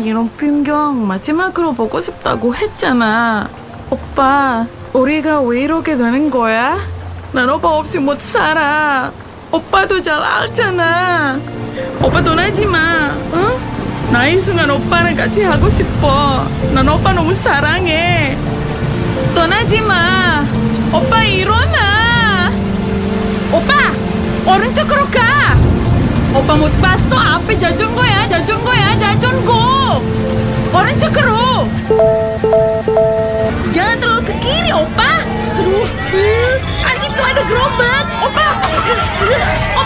이런 풍경 마지막으로 보고 싶다고 했잖아. 오빠, 우리가 왜 이러게 되는 거야? 난 오빠 없이 못 살아. 오빠도 잘 알잖아. 오빠 떠나지 마, 응? 나 이 순간 오빠랑 같이 하고 싶어. 난 오빠 너무 사랑해. 떠나지 마. 오빠 일어나. 오빠, 오른쪽으로 가. 오빠 못 봤어? 앞에 자전거야, 자전거. 오른쪽으로. Jangan terlalu ke kiri, opa. Aduh, itu ada gerobak, opa.